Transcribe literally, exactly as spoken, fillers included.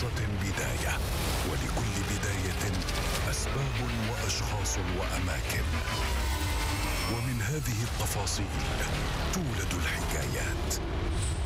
قصة بداية، ولكل بداية أسباب وأشخاص وأماكن، ومن هذه التفاصيل تولد الحكايات.